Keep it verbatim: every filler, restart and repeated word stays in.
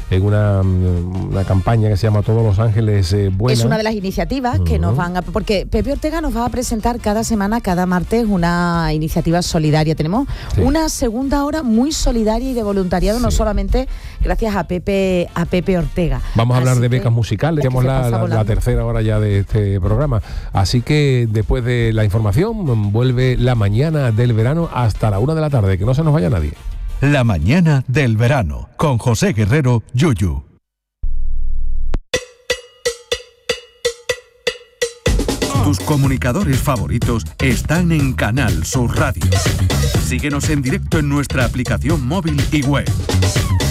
en una, una campaña que se llama Todos los Ángeles eh, Buena. Es una de las iniciativas uh-huh. que nos van a... Porque Pepe Ortega nos va a presentar cada semana, cada martes, una iniciativa solidaria. Tenemos sí. una segunda hora muy solidaria y de voluntariado, sí. no solamente gracias a Pepe, a Pepe Ortega. Vamos a Así hablar de becas musicales, tenemos la, la, la tercera hora ya de este programa. Así que después de la información, vuelve la mañana del verano hasta la una de la tarde, que no se nos vaya nadie. La mañana del verano, con José Guerrero, Yuyu. Tus comunicadores favoritos están en Canal Sur Radio. Síguenos en directo en nuestra aplicación móvil y web.